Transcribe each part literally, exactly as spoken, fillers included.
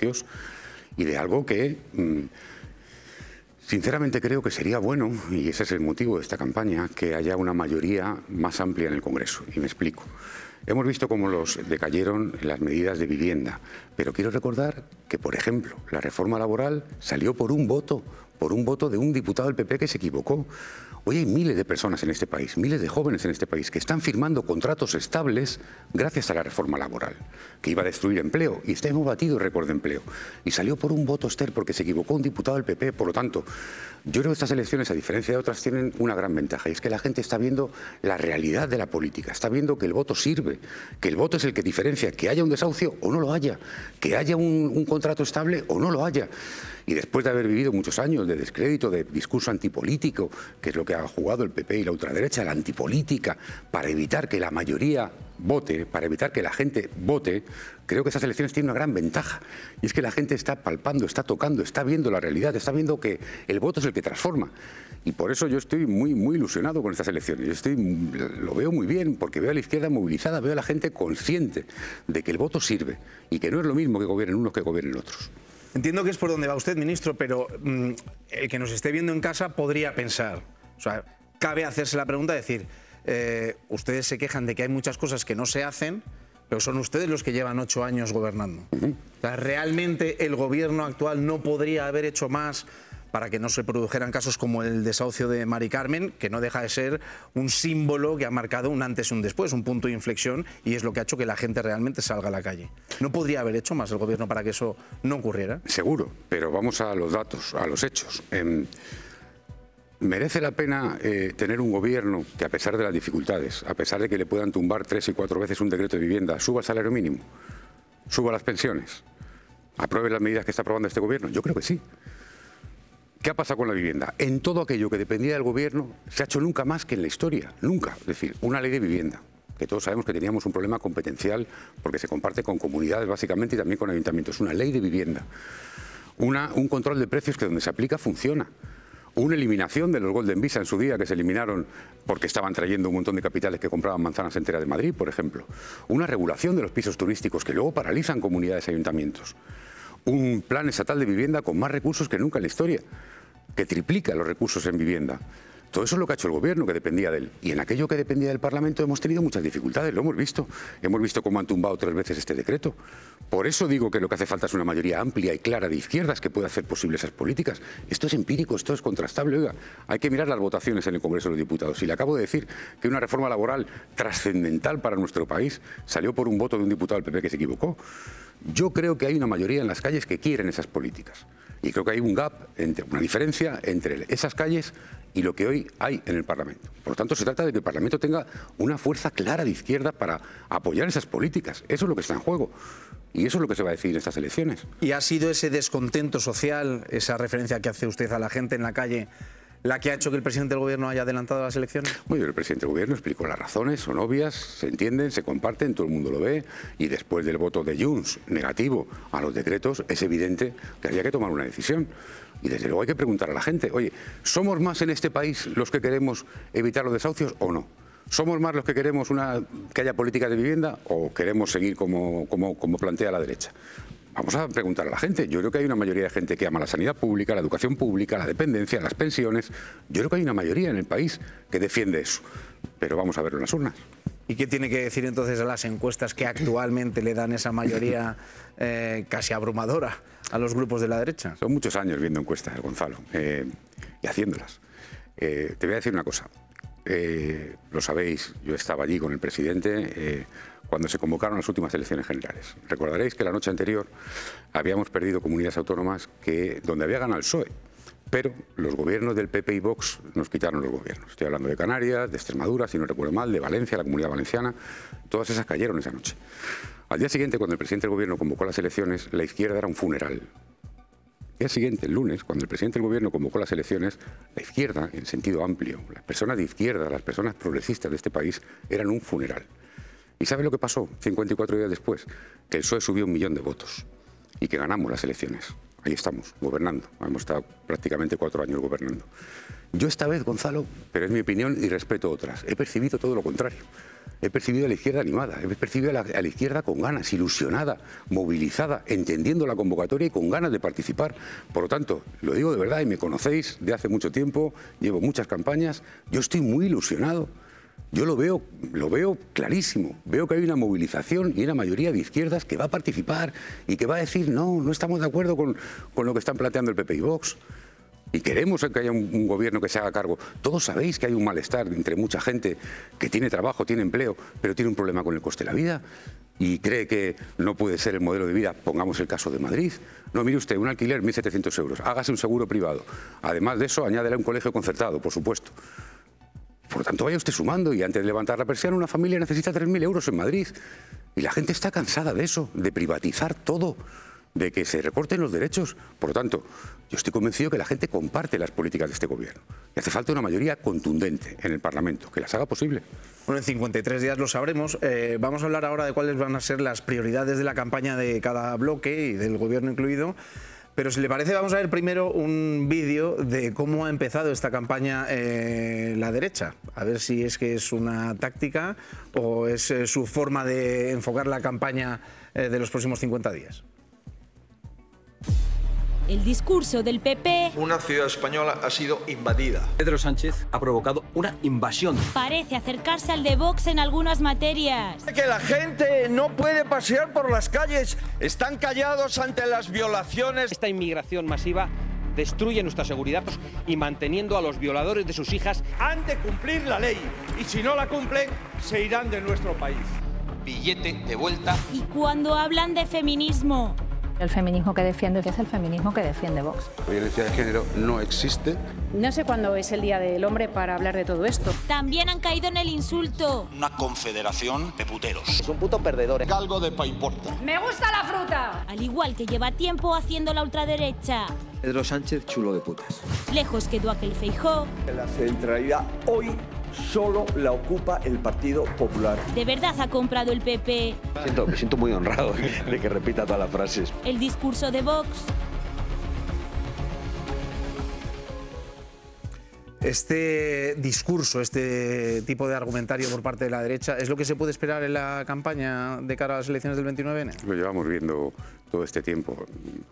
desahucios y de algo que mmm, sinceramente creo que sería bueno, y ese es el motivo de esta campaña, que haya una mayoría más amplia en el Congreso. Y me explico. Hemos visto cómo los decayeron las medidas de vivienda, pero quiero recordar que, por ejemplo, la reforma laboral salió por un voto, por un voto de un diputado del P P que se equivocó. Hoy hay miles de personas en este país, miles de jóvenes en este país que están firmando contratos estables gracias a la reforma laboral, que iba a destruir empleo, y hemos batido récord de empleo. Y salió por un voto, Esther, porque se equivocó un diputado del P P. Por lo tanto, yo creo que estas elecciones, a diferencia de otras, tienen una gran ventaja, y es que la gente está viendo la realidad de la política, está viendo que el voto sirve, que el voto es el que diferencia que haya un desahucio o no lo haya, que haya un, un contrato estable o no lo haya. Y después de haber vivido muchos años de descrédito, de discurso antipolítico, que es lo que ha jugado el P P y la ultraderecha, la antipolítica, para evitar que la mayoría vote, para evitar que la gente vote, creo que esas elecciones tienen una gran ventaja. Y es que la gente está palpando, está tocando, está viendo la realidad, está viendo que el voto es el que transforma. Y por eso yo estoy muy, muy ilusionado con estas elecciones. Yo estoy, lo veo muy bien, porque veo a la izquierda movilizada, veo a la gente consciente de que el voto sirve y que no es lo mismo que gobiernen unos que gobiernen otros. Entiendo que es por donde va usted, ministro, pero mmm, el que nos esté viendo en casa podría pensar, o sea, cabe hacerse la pregunta, decir, eh, ustedes se quejan de que hay muchas cosas que no se hacen, pero son ustedes los que llevan ocho años gobernando. Uh-huh. O sea, ¿realmente el gobierno actual no podría haber hecho más para que no se produjeran casos como el desahucio de Mari Carmen, que no deja de ser un símbolo que ha marcado un antes y un después, un punto de inflexión, y es lo que ha hecho que la gente realmente salga a la calle? ¿No podría haber hecho más el gobierno para que eso no ocurriera? Seguro, pero vamos a los datos, a los hechos. Eh, ¿Merece la pena eh, tener un gobierno que, a pesar de las dificultades, a pesar de que le puedan tumbar tres y cuatro veces un decreto de vivienda, suba el salario mínimo, suba las pensiones, apruebe las medidas que está aprobando este gobierno? Yo creo que sí. ¿Qué ha pasado con la vivienda? En todo aquello que dependía del gobierno se ha hecho nunca más que en la historia, nunca. Es decir, una ley de vivienda, que todos sabemos que teníamos un problema competencial porque se comparte con comunidades básicamente y también con ayuntamientos. Una ley de vivienda, una, un control de precios que donde se aplica funciona. Una eliminación de los Golden Visa en su día, que se eliminaron porque estaban trayendo un montón de capitales que compraban manzanas enteras de Madrid, por ejemplo. Una regulación de los pisos turísticos que luego paralizan comunidades y ayuntamientos. Un plan estatal de vivienda con más recursos que nunca en la historia, que triplica los recursos en vivienda. Todo eso es lo que ha hecho el gobierno, que dependía de él. Y en aquello que dependía del Parlamento hemos tenido muchas dificultades, lo hemos visto. Hemos visto cómo han tumbado tres veces este decreto. Por eso digo que lo que hace falta es una mayoría amplia y clara de izquierdas que pueda hacer posible esas políticas. Esto es empírico, esto es contrastable. Oiga, hay que mirar las votaciones en el Congreso de los Diputados. Y le acabo de decir que una reforma laboral trascendental para nuestro país salió por un voto de un diputado del P P que se equivocó. Yo creo que hay una mayoría en las calles que quieren esas políticas. Y creo que hay un gap, entre, una diferencia entre esas calles y lo que hoy hay en el Parlamento. Por lo tanto, se trata de que el Parlamento tenga una fuerza clara de izquierda para apoyar esas políticas. Eso es lo que está en juego. Y eso es lo que se va a decidir en estas elecciones. ¿Y ha sido ese descontento social, esa referencia que hace usted a la gente en la calle, la que ha hecho que el presidente del gobierno haya adelantado las elecciones? Muy bien, el presidente del gobierno explicó las razones, son obvias, se entienden, se comparten, todo el mundo lo ve, y después del voto de Junts negativo a los decretos, es evidente que había que tomar una decisión. Y desde luego hay que preguntar a la gente, oye, ¿somos más en este país los que queremos evitar los desahucios o no? ¿Somos más los que queremos una, que haya políticas de vivienda o queremos seguir como, como, como plantea la derecha? Vamos a preguntar a la gente. Yo creo que hay una mayoría de gente que ama la sanidad pública, la educación pública, la dependencia, las pensiones. Yo creo que hay una mayoría en el país que defiende eso. Pero vamos a verlo en las urnas. ¿Y qué tiene que decir entonces a las encuestas que actualmente le dan esa mayoría eh, casi abrumadora a los grupos de la derecha? Son muchos años viendo encuestas, Gonzalo, eh, y haciéndolas. Eh, te voy a decir una cosa. Eh, lo sabéis, yo estaba allí con el presidente eh, cuando se convocaron las últimas elecciones generales. Recordaréis que la noche anterior habíamos perdido comunidades autónomas que, donde había ganado el P S O E, pero los gobiernos del P P y Vox nos quitaron los gobiernos. Estoy hablando de Canarias, de Extremadura, si no recuerdo mal, de Valencia, la Comunidad Valenciana. Todas esas cayeron esa noche. Al día siguiente, cuando el presidente del gobierno convocó las elecciones, la izquierda era un funeral. El día siguiente, el lunes, cuando el presidente del gobierno convocó las elecciones, la izquierda, en sentido amplio, las personas de izquierda, las personas progresistas de este país, eran un funeral. ¿Y sabe lo que pasó cincuenta y cuatro días después? Que el P S O E subió un millón de votos y que ganamos las elecciones. Ahí estamos, gobernando. Hemos estado prácticamente cuatro años gobernando. Yo esta vez, Gonzalo, pero es mi opinión y respeto otras, he percibido todo lo contrario. He percibido a la izquierda animada, he percibido a la, a la izquierda con ganas, ilusionada, movilizada, entendiendo la convocatoria y con ganas de participar. Por lo tanto, lo digo de verdad y me conocéis de hace mucho tiempo, llevo muchas campañas, yo estoy muy ilusionado. Yo lo veo, lo veo clarísimo. Veo que hay una movilización y una mayoría de izquierdas que va a participar y que va a decir no, no estamos de acuerdo con, con lo que están planteando el P P y Vox. Y queremos que haya un, un gobierno que se haga cargo. Todos sabéis que hay un malestar entre mucha gente que tiene trabajo, tiene empleo, pero tiene un problema con el coste de la vida y cree que no puede ser el modelo de vida. Pongamos el caso de Madrid. No, mire usted, un alquiler mil setecientos euros. Hágase un seguro privado. Además de eso, añádele un colegio concertado, por supuesto. Por lo tanto, vaya usted sumando y antes de levantar la persiana, una familia necesita tres mil euros en Madrid. Y la gente está cansada de eso, de privatizar todo, de que se recorten los derechos. Por lo tanto, yo estoy convencido que la gente comparte las políticas de este gobierno. Y hace falta una mayoría contundente en el Parlamento, que las haga posible. Bueno, en cincuenta y tres días lo sabremos. Eh, vamos a hablar ahora de cuáles van a ser las prioridades de la campaña de cada bloque y del gobierno incluido. Pero si le parece, vamos a ver primero un vídeo de cómo ha empezado esta campaña eh, la derecha. A ver si es que es una táctica o es eh, su forma de enfocar la campaña eh, de los próximos cincuenta días. El discurso del P P. Una ciudad española ha sido invadida. Pedro Sánchez ha provocado una invasión. Parece acercarse al de Vox en algunas materias. Que la gente no puede pasear por las calles. Están callados ante las violaciones. Esta inmigración masiva destruye nuestra seguridad y manteniendo a los violadores de sus hijas. Han de cumplir la ley y si no la cumplen, se irán de nuestro país. Billete de vuelta. Y cuando hablan de feminismo. El feminismo que defiende es el feminismo que defiende Vox. La violencia de género no existe. No sé cuándo es el Día del Hombre para hablar de todo esto. También han caído en el insulto. Una confederación de puteros. Es un puto perdedor. Algo de paiporta. ¡Me gusta la fruta! Al igual que lleva tiempo haciendo la ultraderecha. Pedro Sánchez, chulo de putas. Lejos quedó aquel Feijóo. La centralidad hoy solo la ocupa el Partido Popular. De verdad ha comprado el P P. Siento, me siento muy honrado de que repita todas las frases. El discurso de Vox. Este discurso, este tipo de argumentario por parte de la derecha, ¿es lo que se puede esperar en la campaña de cara a las elecciones del veintinueve ene? Lo llevamos viendo todo este tiempo.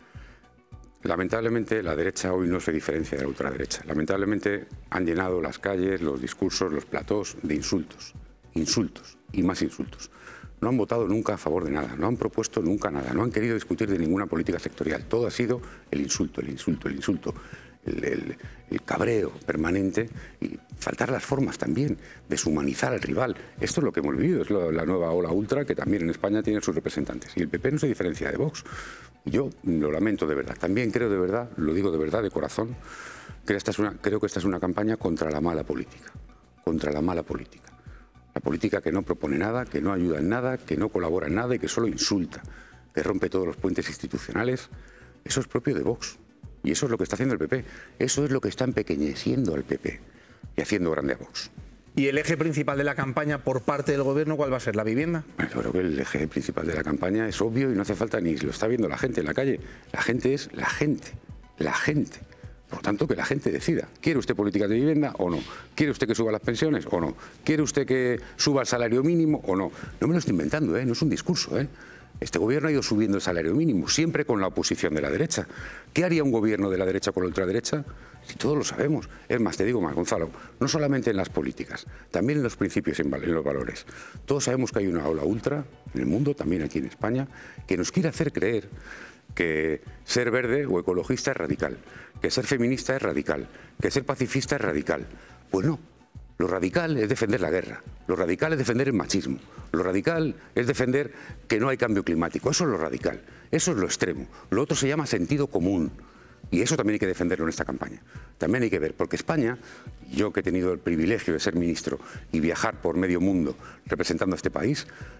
Lamentablemente la derecha hoy no se diferencia de la ultraderecha. Lamentablemente han llenado las calles, los discursos, los platós de insultos, insultos y más insultos. No han votado nunca a favor de nada, no han propuesto nunca nada, no han querido discutir de ninguna política sectorial. Todo ha sido el insulto, el insulto, el insulto, el, el, el cabreo permanente y faltar las formas también, deshumanizar al rival. Esto es lo que hemos vivido, es lo, la nueva ola ultra que también en España tiene sus representantes. Y el P P no se diferencia de Vox. Yo lo lamento de verdad. También creo de verdad, lo digo de verdad, de corazón, que esta es una, creo que esta es una campaña contra la mala política. Contra la mala política. La política que no propone nada, que no ayuda en nada, que no colabora en nada y que solo insulta, que rompe todos los puentes institucionales. Eso es propio de Vox. Y eso es lo que está haciendo el P P. Eso es lo que está empequeñeciendo al P P y haciendo grande a Vox. ¿Y el eje principal de la campaña por parte del gobierno cuál va a ser? ¿La vivienda? Bueno, yo creo que el eje principal de la campaña es obvio y no hace falta ni lo está viendo la gente en la calle. La gente es la gente, la gente. Por lo tanto, que la gente decida. ¿Quiere usted políticas de vivienda o no? ¿Quiere usted que suba las pensiones o no? ¿Quiere usted que suba el salario mínimo o no? No me lo estoy inventando, ¿eh? No es un discurso, ¿eh? Este gobierno ha ido subiendo el salario mínimo, siempre con la oposición de la derecha. ¿Qué haría un gobierno de la derecha con la ultraderecha? Si todos lo sabemos. Es más, te digo más, Gonzalo, no solamente en las políticas, también en los principios y en los valores. Todos sabemos que hay una ola ultra en el mundo, también aquí en España, que nos quiere hacer creer que ser verde o ecologista es radical, que ser feminista es radical, que ser pacifista es radical. Pues no. Lo radical es defender la guerra, lo radical es defender el machismo, lo radical es defender que no hay cambio climático. Eso es lo radical, eso es lo extremo. Lo otro se llama sentido común y eso también hay que defenderlo en esta campaña. También hay que ver, porque España, yo que he tenido el privilegio de ser ministro y viajar por medio mundo representando a este país,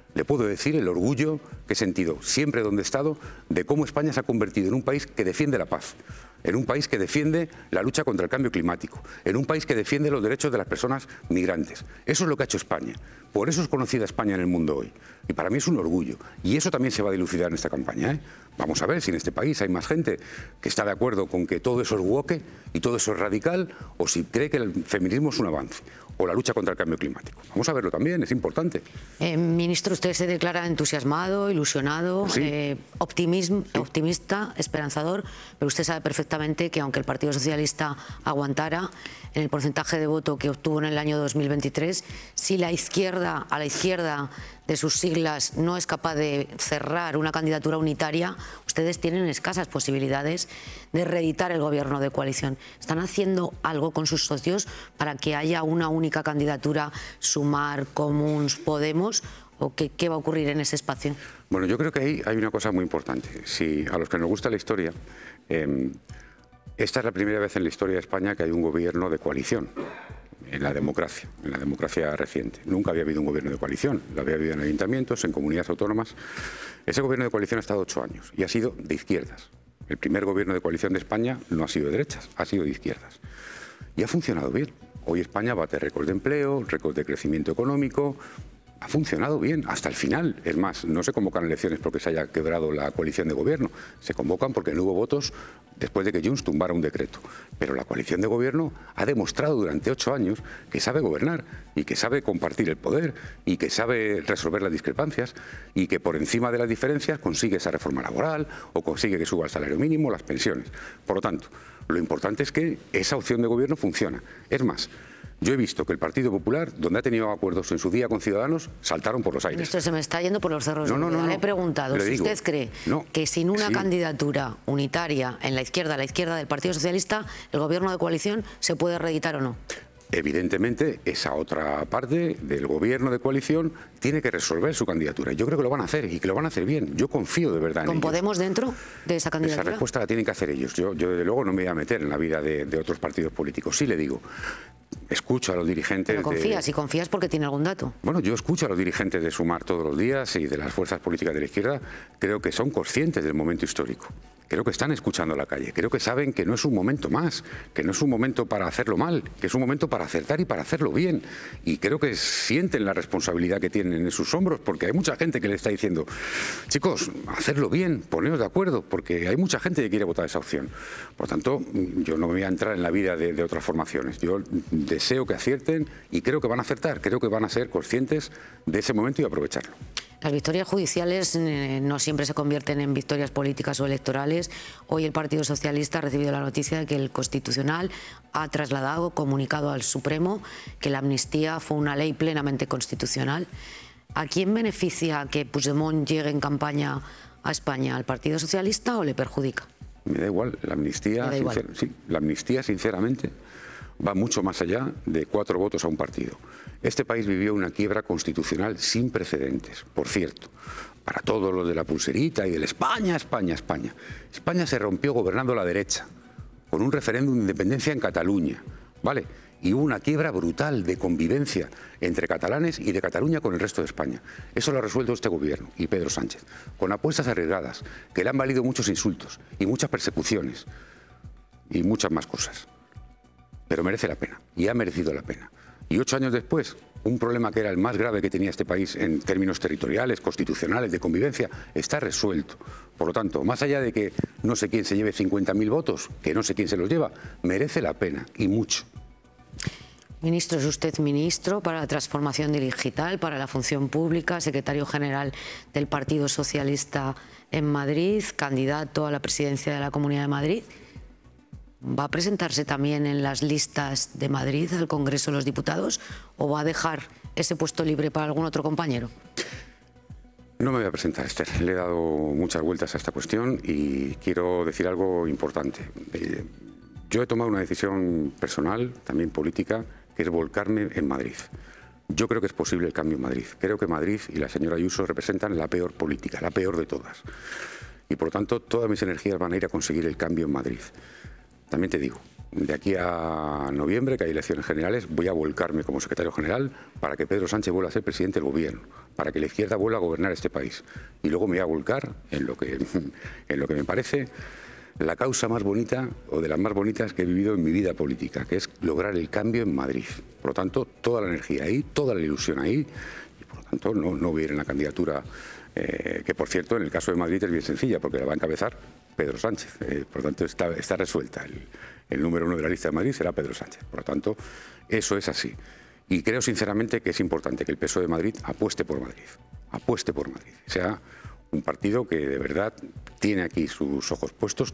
le puedo decir el orgullo que he sentido siempre donde he estado de cómo España se ha convertido en un país que defiende la paz, en un país que defiende la lucha contra el cambio climático, en un país que defiende los derechos de las personas migrantes. Eso es lo que ha hecho España. Por eso es conocida España en el mundo hoy. Y para mí es un orgullo. Y eso también se va a dilucidar en esta campaña, ¿eh? Vamos a ver si en este país hay más gente que está de acuerdo con que todo eso es woke y todo eso es radical, o si cree que el feminismo es un avance, o la lucha contra el cambio climático. Vamos a verlo también, es importante. Eh, ministro, usted se declara entusiasmado, ilusionado, Sí. eh, optimismo, Sí. optimista, esperanzador, pero usted sabe perfectamente que aunque el Partido Socialista aguantara en el porcentaje de voto que obtuvo en el año dos mil veintitrés, si la izquierda, a la izquierda de sus siglas, no es capaz de cerrar una candidatura unitaria, ustedes tienen escasas posibilidades de reeditar el gobierno de coalición. ¿Están haciendo algo con sus socios para que haya una única candidatura, Sumar, Comuns, Podemos? ¿O qué, qué va a ocurrir en ese espacio? Bueno, yo creo que ahí hay una cosa muy importante. Si a los que nos gusta la historia, eh, esta es la primera vez en la historia de España que hay un gobierno de coalición. En la democracia, en la democracia reciente. Nunca había habido un gobierno de coalición, lo había habido en ayuntamientos, en comunidades autónomas. Ese gobierno de coalición ha estado ocho años y ha sido de izquierdas. El primer gobierno de coalición de España no ha sido de derechas, ha sido de izquierdas. Y ha funcionado bien. Hoy España bate récord de empleo, récord de crecimiento económico. Ha funcionado bien hasta el final. Es más, no se convocan elecciones porque se haya quebrado la coalición de gobierno. Se convocan porque no hubo votos después de que Junts tumbara un decreto. Pero la coalición de gobierno ha demostrado durante ocho años que sabe gobernar y que sabe compartir el poder y que sabe resolver las discrepancias y que por encima de las diferencias consigue esa reforma laboral o consigue que suba el salario mínimo, las pensiones. Por lo tanto, lo importante es que esa opción de gobierno funciona. Es más, yo he visto que el Partido Popular, donde ha tenido acuerdos en su día con Ciudadanos, saltaron por los aires. Esto se me está yendo por los cerros. No, no, no, Le he no. preguntado Le si digo, usted cree no, que sin una sí. candidatura unitaria en la izquierda, a la izquierda del Partido Socialista, el gobierno de coalición se puede reeditar o no. Evidentemente, esa otra parte del gobierno de coalición tiene que resolver su candidatura. Yo creo que lo van a hacer y que lo van a hacer bien. Yo confío de verdad en ¿Con ellos. Podemos dentro de esa candidatura? Esa respuesta la tienen que hacer ellos. Yo, yo desde luego, no me voy a meter en la vida de, de otros partidos políticos. Sí le digo, escucho a los dirigentes... Pero confías, de... y confías porque tiene algún dato. Bueno, yo escucho a los dirigentes de Sumar todos los días y de las fuerzas políticas de la izquierda. Creo que son conscientes del momento histórico. Creo que están escuchando a la calle. Creo que saben que no es un momento más, que no es un momento para hacerlo mal, que es un momento para acertar y para hacerlo bien. Y creo que sienten la responsabilidad que tienen en sus hombros, porque hay mucha gente que le está diciendo, chicos, hacerlo bien, poneros de acuerdo, porque hay mucha gente que quiere votar esa opción. Por tanto, yo no me voy a entrar en la vida de, de otras formaciones. Yo deseo que acierten y creo que van a acertar, creo que van a ser conscientes de ese momento y aprovecharlo. Las victorias judiciales eh, no siempre se convierten en victorias políticas o electorales. Hoy el Partido Socialista ha recibido la noticia de que el Constitucional ha trasladado, comunicado al Supremo, que la amnistía fue una ley plenamente constitucional. ¿A quién beneficia que Puigdemont llegue en campaña a España? ¿Al Partido Socialista o le perjudica? Me da igual. La amnistía, Me da igual. sincer- sí, la amnistía, sinceramente, va mucho más allá de cuatro votos a un partido. Este país vivió una quiebra constitucional sin precedentes, por cierto, para todos los de la pulserita y del España, España, España. España se rompió gobernando la derecha, con un referéndum de independencia en Cataluña, ¿vale? Y hubo una quiebra brutal de convivencia entre catalanes y de Cataluña con el resto de España. Eso lo ha resuelto este gobierno y Pedro Sánchez, con apuestas arriesgadas, que le han valido muchos insultos y muchas persecuciones y muchas más cosas. Pero merece la pena, y ha merecido la pena. Y ocho años después, un problema que era el más grave que tenía este país en términos territoriales, constitucionales, de convivencia, está resuelto. Por lo tanto, más allá de que no sé quién se lleve cincuenta mil votos, que no sé quién se los lleva, merece la pena, y mucho. Ministro, es usted ministro para la transformación digital, para la función pública, secretario general del Partido Socialista en Madrid, candidato a la presidencia de la Comunidad de Madrid. ¿Va a presentarse también en las listas de Madrid al Congreso de los Diputados o va a dejar ese puesto libre para algún otro compañero? No me voy a presentar, Esther. Le he dado muchas vueltas a esta cuestión y quiero decir algo importante. Eh, yo he tomado una decisión personal, también política, que es volcarme en Madrid. Yo creo que es posible el cambio en Madrid. Creo que Madrid y la señora Ayuso representan la peor política, la peor de todas. Y por lo tanto, todas mis energías van a ir a conseguir el cambio en Madrid. También te digo, de aquí a noviembre, que hay elecciones generales, voy a volcarme como secretario general para que Pedro Sánchez vuelva a ser presidente del gobierno, para que la izquierda vuelva a gobernar este país. Y luego me voy a volcar en lo que, en lo que me parece la causa más bonita o de las más bonitas que he vivido en mi vida política, que es lograr el cambio en Madrid. Por lo tanto, toda la energía ahí, toda la ilusión ahí, y por lo tanto no, no voy a ir en la candidatura, eh, que por cierto en el caso de Madrid es bien sencilla, porque la va a encabezar Pedro Sánchez. Eh, por lo tanto está, está resuelta. El, el número uno de la lista de Madrid será Pedro Sánchez. Por lo tanto, eso es así. Y creo sinceramente que es importante que el P S O E de Madrid apueste por Madrid, apueste por Madrid. Sea un partido que de verdad tiene aquí sus ojos puestos,